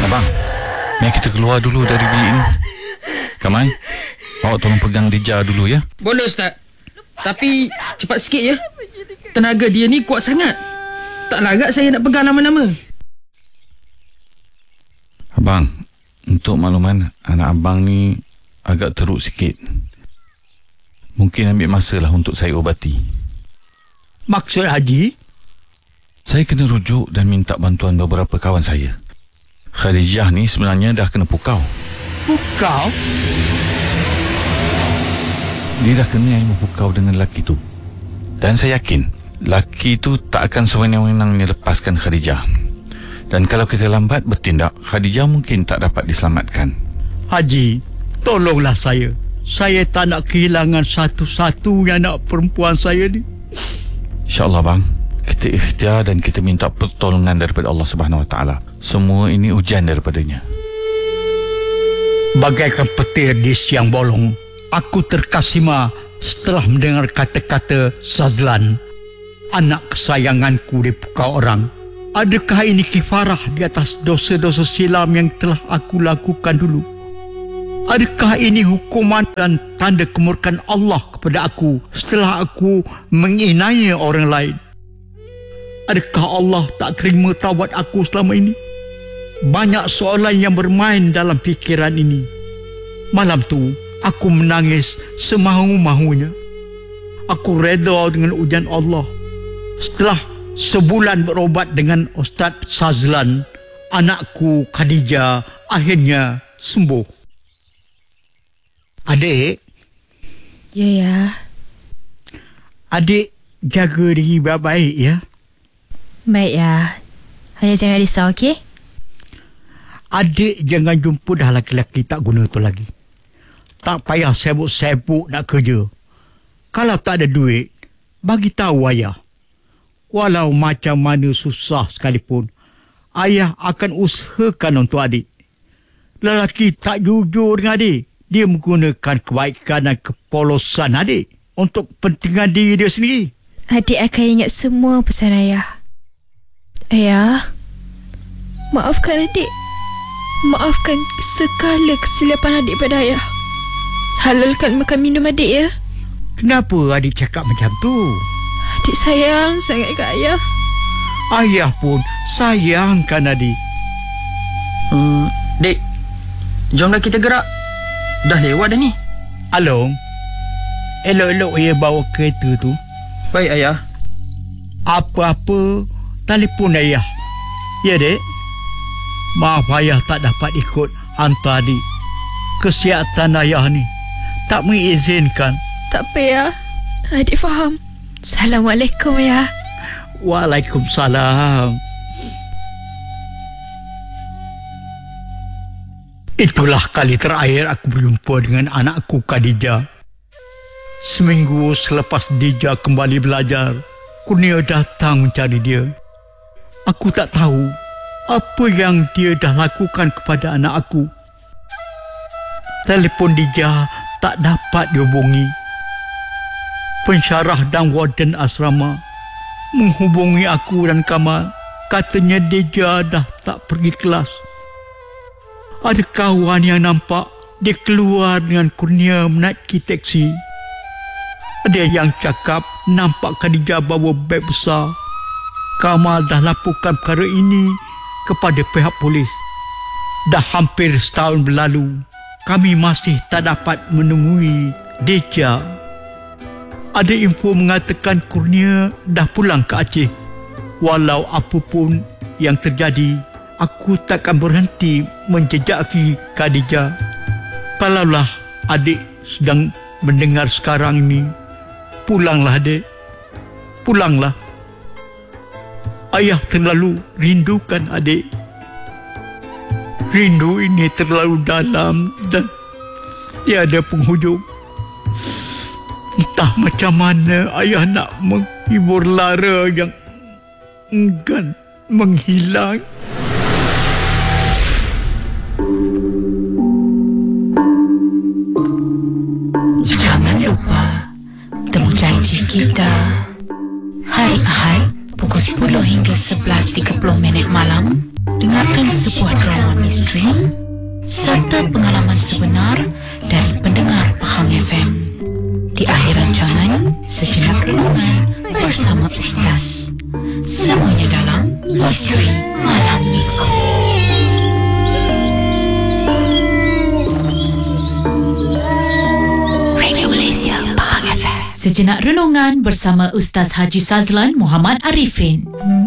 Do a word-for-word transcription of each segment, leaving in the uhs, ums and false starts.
Abang, mari kita keluar dulu dari bilik ni. Kamal, awak tolong pegang Dija dulu ya. Boleh Ustaz. Tapi cepat sikit ya. Tenaga dia ni kuat sangat. Tak larat saya nak pegang lama-lama. Abang, untuk makluman, anak abang ni agak teruk sikit. Mungkin ambil masa lah untuk saya obati. Maksud Haji? Saya kena rujuk dan minta bantuan beberapa kawan saya. Khadijah ni sebenarnya dah kena pukau. Pukau? Dia dah kena yang memukau dengan lelaki tu. Dan saya yakin lelaki tu tak akan sewenang-wenangnya lepaskan Khadijah. Dan kalau kita lambat bertindak, Khadijah mungkin tak dapat diselamatkan. Haji, tolonglah saya. Saya tak nak kehilangan satu-satunya anak perempuan saya ni. InsyaAllah bang, kita ikhtiar dan kita minta pertolongan daripada Allah Subhanahu Wa Taala. Semua ini ujian daripadanya. Bagaikan petir di siang bolong, aku terkesima setelah mendengar kata-kata Sazlan, anak kesayanganku dipukau orang. Adakah ini kifarah di atas dosa-dosa silam yang telah aku lakukan dulu? Adakah ini hukuman dan tanda kemurkaan Allah kepada aku setelah aku menginai orang lain? Adakah Allah tak terima taubat aku selama ini? Banyak soalan yang bermain dalam fikiran ini. Malam tu, aku menangis semahu-mahunya. Aku reda dengan ujian Allah. Setelah sebulan berobat dengan Ustaz Sazlan, anakku Khadijah akhirnya sembuh. Adik. Ya, ya. Adik jaga diri baik-baik ya. Baik ya. Hanya jangan risau, okey? Adik jangan jumpa dah laki-laki tak guna tu lagi. Tak payah sibuk-sibuk nak kerja. Kalau tak ada duit, bagi tahu ayah. Walau macam mana susah sekalipun, ayah akan usahakan untuk adik. Lelaki tak jujur dengan adik. Dia menggunakan kebaikan dan kepolosan adik untuk kepentingan diri dia sendiri. Adik akan ingat semua pesan ayah. Ayah, maafkan adik. Maafkan segala kesilapan adik pada ayah. Halalkan makan minum adik ya. Kenapa adik cakap macam tu? Adik sayang sangat kat ayah. Ayah pun sayangkan adik. Hmm, Dek, jomlah kita gerak. Dah lewat dah ni. Along, elok-elok ia bawa kereta tu. Baik ayah. Apa-apa, telefon ayah. Ya dek. Maaf ayah tak dapat ikut hantar adik. Kesihatan ayah ni tak mengizinkan. Tak apa ya. Adik faham. Assalamualaikum ya. Waalaikumsalam. Itulah kali terakhir aku berjumpa dengan anakku Khadijah. Seminggu selepas Dija kembali belajar, Kurnia datang mencari dia. Aku tak tahu apa yang dia dah lakukan kepada anak aku. Telefon Dija tak dapat dihubungi. Pensyarah dan warden asrama menghubungi aku dan Kamal. Katanya Dija dah tak pergi kelas. Ada kawan yang nampak dia keluar dengan Kurnia menaiki teksi. Ada yang cakap nampak Khadijah bawa beg besar. Kamal dah laporkan perkara ini kepada pihak polis. Dah hampir setahun berlalu, kami masih tak dapat menemui Dija. Ada info mengatakan Kurnia dah pulang ke Aceh. Walau apapun yang terjadi, aku takkan berhenti menjejaki Khadijah. Kalaulah adik sedang mendengar sekarang ini, pulanglah adik. Pulanglah. Ayah terlalu rindukan adik. Rindu ini terlalu dalam dan tiada penghujung. Entah macam mana ayah nak menghibur lara yang enggan menghilang. Jangan lupa temu janji kita hari Ahad pukul sepuluh hingga sebelas tiga puluh minit malam dengarkan sebuah drama misteri serta pengalaman sebenar dari pendengar Pahang F M. Di akhir rancangan, sejenak renungan bersama Ustaz. Semuanya dalam Misteri Malam Minggu. Radio Malaysia Pahang F M. Sejenak renungan bersama Ustaz Haji Sazlan Muhammad Arifin.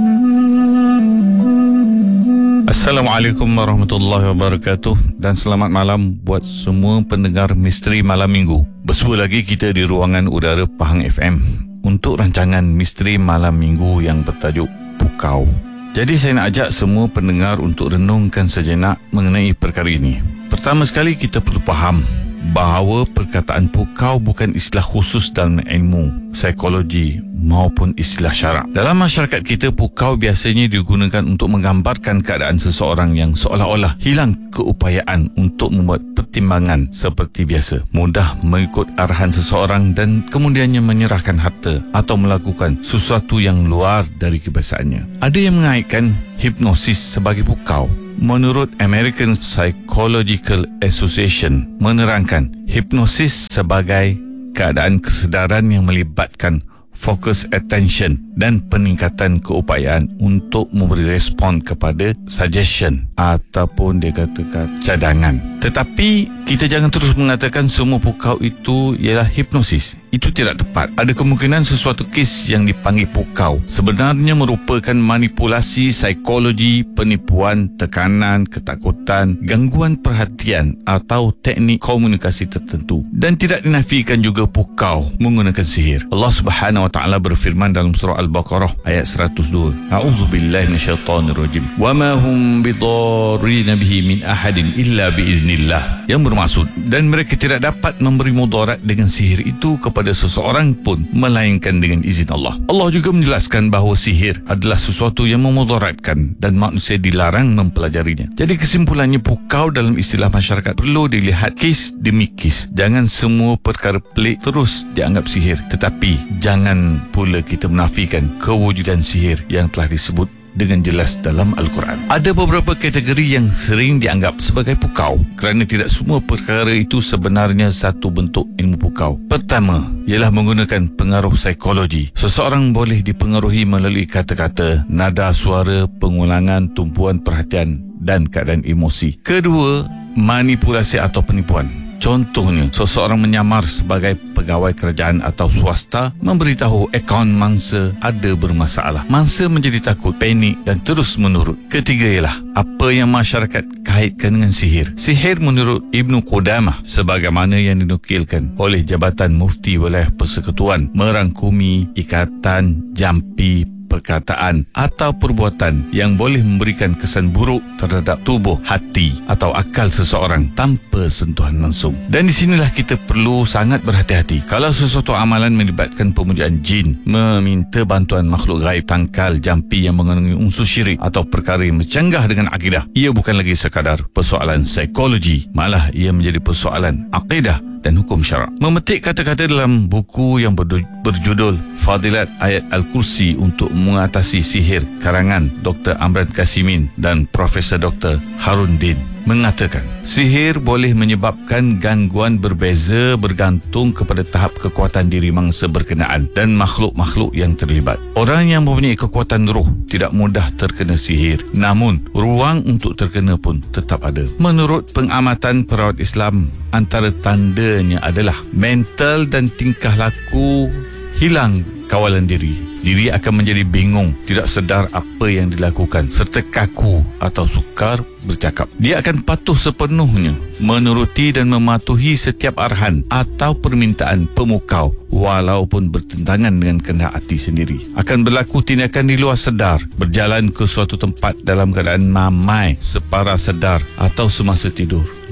Assalamualaikum warahmatullahi wabarakatuh dan selamat malam buat semua pendengar Misteri Malam Minggu. Bersua lagi kita di ruangan udara Pahang F M untuk rancangan Misteri Malam Minggu yang bertajuk Pukau. Jadi saya nak ajak semua pendengar untuk renungkan sejenak mengenai perkara ini. Pertama sekali kita perlu faham bahawa perkataan pukau bukan istilah khusus dalam ilmu psikologi maupun istilah syarak. Dalam masyarakat kita, pukau biasanya digunakan untuk menggambarkan keadaan seseorang yang seolah-olah hilang keupayaan untuk membuat pertimbangan seperti biasa, mudah mengikut arahan seseorang dan kemudiannya menyerahkan harta atau melakukan sesuatu yang luar dari kebiasaannya. Ada yang mengaitkan hipnosis sebagai pukau. Menurut American Psychological Association menerangkan hipnosis sebagai keadaan kesedaran yang melibatkan fokus attention dan peningkatan keupayaan untuk memberi respon kepada suggestion ataupun dia katakan cadangan. Tetapi kita jangan terus mengatakan semua pukau itu ialah hipnosis. Itu tidak tepat. Ada kemungkinan sesuatu kes yang dipanggil pukau sebenarnya merupakan manipulasi psikologi, penipuan, tekanan, ketakutan, gangguan perhatian atau teknik komunikasi tertentu. Dan tidak dinafikan juga pukau menggunakan sihir. Allah Subhanahu wa taala berfirman dalam surah Al-Baqarah ayat seratus dua. A'udzubillahi minasyaitonirrajim. Wa ma hum bidarrin bihi min ahadin illa biiznillah. Yang bermaksud dan mereka tidak dapat memberi mudarat dengan sihir itu kepada seseorang pun melainkan dengan izin Allah. Allah juga menjelaskan bahawa sihir adalah sesuatu yang memudaratkan dan manusia dilarang mempelajarinya. Jadi kesimpulannya, pukau dalam istilah masyarakat perlu dilihat kes demi kes. Jangan semua perkara pelik terus dianggap sihir. Tetapi jangan pula kita menafikan kewujudan sihir yang telah disebut dengan jelas dalam Al-Quran. Ada beberapa kategori yang sering dianggap sebagai pukau kerana tidak semua perkara itu sebenarnya satu bentuk ilmu pukau. Pertama, ialah menggunakan pengaruh psikologi. Seseorang boleh dipengaruhi melalui kata-kata, nada suara, pengulangan, tumpuan perhatian dan keadaan emosi. Kedua, manipulasi atau penipuan. Contohnya, seseorang menyamar sebagai pegawai kerajaan atau swasta, memberitahu akaun mangsa ada bermasalah. Mangsa menjadi takut, panik dan terus menurut. Ketiga ialah apa yang masyarakat kaitkan dengan sihir. Sihir menurut Ibnu Qudamah sebagaimana yang dinukilkan oleh Jabatan Mufti Wilayah Persekutuan merangkumi ikatan, jampi, perkataan atau perbuatan yang boleh memberikan kesan buruk terhadap tubuh, hati atau akal seseorang tanpa sentuhan langsung. Dan di sinilah kita perlu sangat berhati-hati. Kalau sesuatu amalan melibatkan pemujaan jin, meminta bantuan makhluk gaib, tangkal, jampi yang mengandungi unsur syirik atau perkara yang bercanggah dengan akidah, ia bukan lagi sekadar persoalan psikologi, malah ia menjadi persoalan akidah dan hukum syarak. Memetik kata-kata dalam buku yang berjudul Fadilat Ayat Al-Kursi untuk mengatasi sihir karangan Doktor Amran Kasimin dan Profesor Doktor Harun Din mengatakan, sihir boleh menyebabkan gangguan berbeza bergantung kepada tahap kekuatan diri mangsa berkenaan dan makhluk-makhluk yang terlibat. Orang yang mempunyai kekuatan roh tidak mudah terkena sihir, namun ruang untuk terkena pun tetap ada. Menurut pengamatan perawat Islam, antara tandanya adalah mental dan tingkah laku hilang kawalan diri. Diri akan menjadi bingung, tidak sedar apa yang dilakukan, serta kaku atau sukar bercakap. Dia akan patuh sepenuhnya, menuruti dan mematuhi setiap arahan atau permintaan pemukau walaupun bertentangan dengan kehendak hati sendiri. Akan berlaku tindakan di luar sedar, berjalan ke suatu tempat dalam keadaan mamai, separa sedar atau semasa tidur.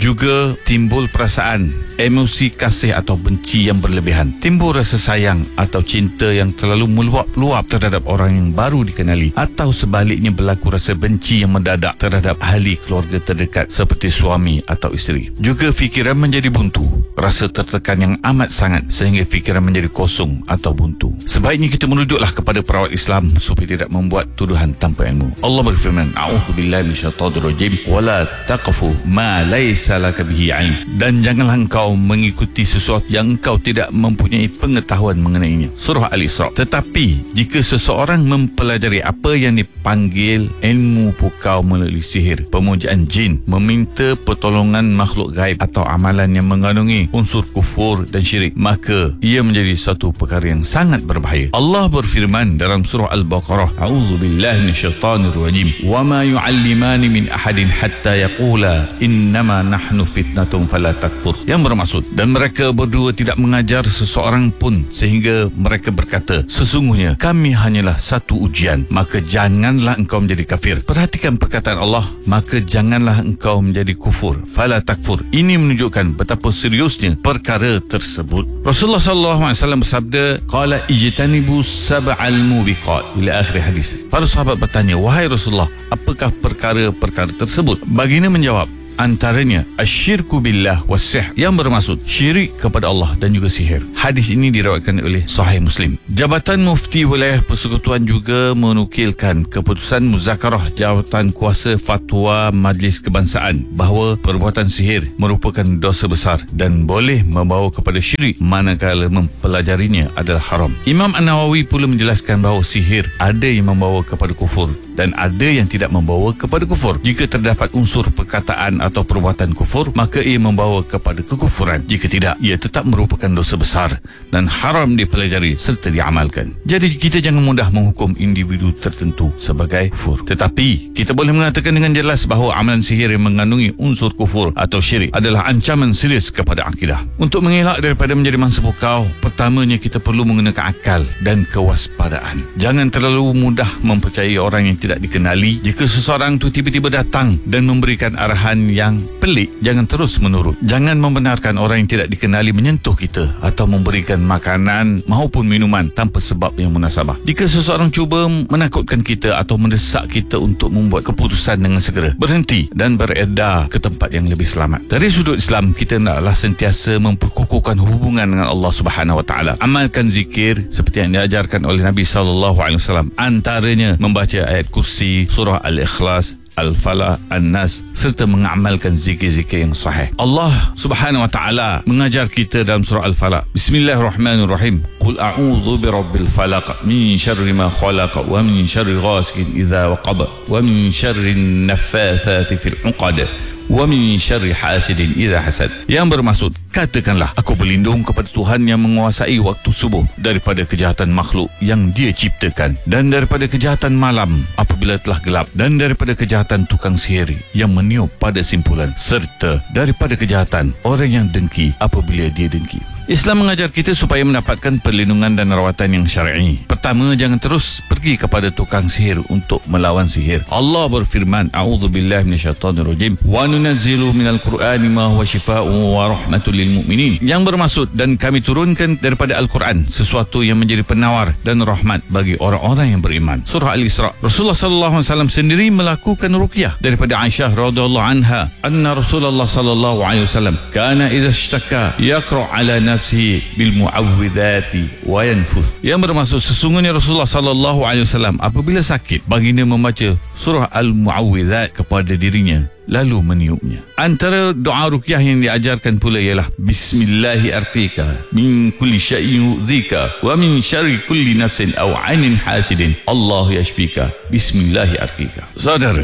Juga timbul perasaan emosi kasih atau benci yang berlebihan. Timbul rasa sayang atau cinta yang terlalu meluap-luap terhadap orang yang baru dikenali, atau sebaliknya berlaku rasa benci yang mendadak terhadap ahli keluarga terdekat seperti suami atau isteri. Juga fikiran menjadi buntu, rasa tertekan yang amat sangat sehingga fikiran menjadi kosong atau buntu. Sebaiknya kita merujuklah kepada perawat Islam supaya tidak membuat tuduhan tanpa ilmu. Allah berfirman, a'udzubillahi minasyaitonirrajim, wala taqfu ma laysa laka bihi 'ilm, dan janganlah engkau mengikuti sesuatu yang engkau tidak mempunyai pengetahuan mengenainya. Surah Al-Isra. Tetapi jika seseorang mempelajari apa yang dipanggil ilmu pukau melalui sihir, pemujaan jin, meminta pertolongan makhluk gaib atau amalan yang mengandungi unsur kufur dan syirik, maka ia menjadi satu perkara yang sangat berbahaya. Allah berfirman dalam surah Al-Baqarah, a'udzubillahi minasyaitonirrajim, wa ma yu'allimani min ahadin hatta yaqula innama nahnu fitnatun fala takfur. Yang bermaksud, dan mereka berdua tidak mengajar seseorang pun sehingga mereka berkata, sesungguhnya kami hanyalah satu ujian, maka janganlah engkau menjadi kafir. Perhatikan perkataan Allah, maka janganlah engkau menjadi kufur, fala takfur. Ini menunjukkan betapa seriusnya perkara tersebut. Rasulullah sallallahu alaihi wasallam bersabda, qala ijtanibu sab'al mubiqat, ila akhir hadis. Para sahabat bertanya, wahai Rasulullah, apakah perkara-perkara tersebut? Baginda menjawab, antaranya asyirku billah was-sihr, yang bermaksud syirik kepada Allah dan juga sihir. Hadis ini diriwayatkan oleh Sahih Muslim. Jabatan Mufti Wilayah Persekutuan juga menukilkan keputusan muzakarah Jawatan Kuasa Fatwa Majlis Kebangsaan bahawa perbuatan sihir merupakan dosa besar dan boleh membawa kepada syirik manakala mempelajarinya adalah haram. Imam An-Nawawi pula menjelaskan bahawa sihir ada yang membawa kepada kufur dan ada yang tidak membawa kepada kufur. Jika terdapat unsur perkataan atau perbuatan kufur, maka ia membawa kepada kekufuran. Jika tidak, ia tetap merupakan dosa besar dan haram dipelajari serta diamalkan. Jadi kita jangan mudah menghukum individu tertentu sebagai kufur. Tetapi kita boleh mengatakan dengan jelas bahawa amalan sihir yang mengandungi unsur kufur atau syirik adalah ancaman serius kepada akidah. Untuk mengelak daripada menjadi mangsa pukau, pertamanya kita perlu menggunakan akal dan kewaspadaan. Jangan terlalu mudah mempercayai orang yang tidak dikenali. Jika seseorang itu tiba-tiba datang dan memberikan arahan yang pelik, jangan terus menurut. Jangan membenarkan orang yang tidak dikenali menyentuh kita atau memberikan makanan maupun minuman tanpa sebab yang munasabah. Jika seseorang cuba menakutkan kita atau mendesak kita untuk membuat keputusan dengan segera, berhenti dan beredar ke tempat yang lebih selamat. Dari sudut Islam, kita hendaklah sentiasa memperkukuhkan hubungan dengan Allah Subhanahu Wa Taala. Amalkan zikir seperti yang diajarkan oleh Nabi sallallahu alaihi wasallam. Antaranya membaca ayat kursi, surah Al-Ikhlas, Al-Falah, An-Nas, serta mengamalkan zikir-zikir yang sahih. Allah Subhanahu Wa Taala mengajar kita dalam surah Al-Falah, Bismillahirrahmanirrahim, Qul a'udzu birabbil falaq min syarri ma khalaq wa min syarri ghasiqin idza waqab wa min syarri naffatsati fil 'uqad wa min syarri hasidin idza hasad. Yang bermaksud, katakanlah, aku berlindung kepada Tuhan yang menguasai waktu subuh, daripada kejahatan makhluk yang Dia ciptakan, dan daripada kejahatan malam apabila telah gelap, dan daripada kejahatan tukang sihir yang meniup pada simpulan, serta daripada kejahatan orang yang dengki apabila dia dengki. Islam mengajar kita supaya mendapatkan perlindungan dan rawatan yang syar'i. Pertama, jangan terus pergi kepada tukang sihir untuk melawan sihir. Allah berfirman, a'udzubillahi minasyaitonirrajim, wa nunazzilu minal qur'ani ma huwa syifaa'un wa rahmatul lil mu'minin. Yang bermaksud, dan kami turunkan daripada Al-Quran sesuatu yang menjadi penawar dan rahmat bagi orang-orang yang beriman. Surah Al-Isra. Rasulullah sallallahu alaihi wasallam sendiri melakukan ruqyah daripada Aisyah radhiyallahu anha, anna Rasulullah sallallahu alaihi wasallam kana idza ishtaka yaqra ala nafsihi bil mu'awwidhati wa yanfuth. Yang bermaksud, sesungguhnya Rasulullah sallallahu alaihi wasallam apabila sakit, baginda membaca surah Al-Mu'awwidhat kepada dirinya lalu meniupnya. Antara doa ruqyah yang diajarkan pula ialah Bismillahi artika min kulli syai'in yu'dhika wa min syarri kulli nafsin aw 'ainin hasidin Allah yashfika Bismillahi artika. Saudara,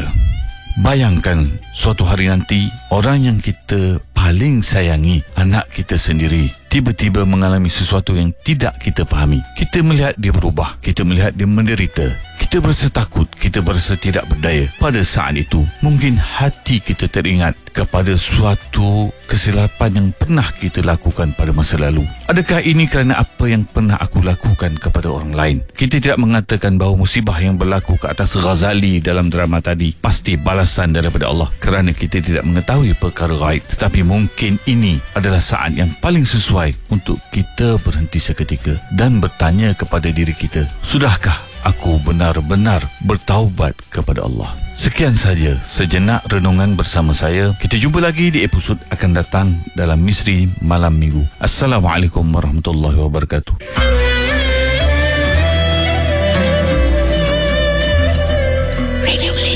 bayangkan suatu hari nanti orang yang kita paling sayangi, anak kita sendiri, tiba-tiba mengalami sesuatu yang tidak kita fahami. Kita melihat dia berubah, kita melihat dia menderita, kita berasa takut, kita berasa tidak berdaya. Pada saat itu, mungkin hati kita teringat kepada suatu kesilapan yang pernah kita lakukan pada masa lalu. Adakah ini kerana apa yang pernah aku lakukan kepada orang lain? Kita tidak mengatakan bahawa musibah yang berlaku ke atas Ghazali dalam drama tadi pasti balasan daripada Allah kerana kita tidak mengetahui perkara gaib. Tetapi mungkin ini adalah saat yang paling sesuai untuk kita berhenti seketika dan bertanya kepada diri kita, sudahkah aku benar-benar bertaubat kepada Allah? Sekian saja sejenak renungan bersama saya. Kita jumpa lagi di episod akan datang dalam Misteri Malam Minggu. Assalamualaikum warahmatullahi wabarakatuh. Radio